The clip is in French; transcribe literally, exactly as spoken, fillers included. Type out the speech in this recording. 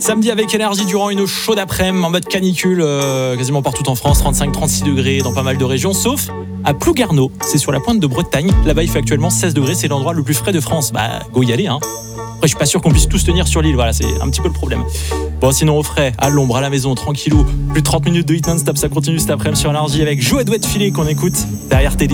Samedi avec énergie durant une chaude après-midi en mode canicule, euh, quasiment partout en France, trente-cinq trente-six degrés dans pas mal de régions, sauf à Plougarneau, c'est sur la pointe de Bretagne. Là-bas, il fait actuellement seize degrés, c'est l'endroit le plus frais de France. Bah, go y aller, hein. Après, je suis pas sûr qu'on puisse tous tenir sur l'île, voilà, c'est un petit peu le problème. Bon, sinon au frais, à l'ombre, à la maison, tranquillou, plus de trente minutes de hit non-stop, ça continue cet après-midi sur énergie avec Joe Edouard Filet qu'on écoute derrière tes